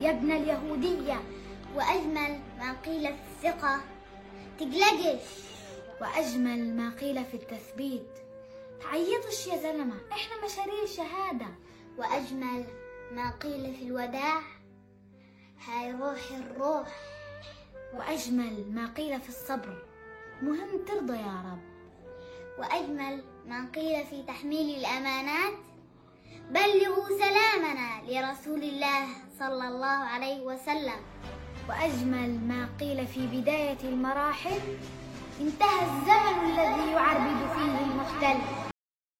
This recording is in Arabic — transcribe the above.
يا ابن اليهودية. وأجمل ما قيل في الثقة تقلقش. وأجمل ما قيل في التثبيت تعيطش يا زلمة، إحنا مشاريع شهادة. وأجمل ما قيل في الوداع هاي روح الروح. وأجمل ما قيل في الصبر مهم ترضى يا رب. وأجمل ما قيل في تحميل الأمانات بلغوا سلامنا لرسول الله صلى الله عليه وسلم. وأجمل ما قيل في بداية المراحل انتهى الزمن الذي يعربد فيه المحتل.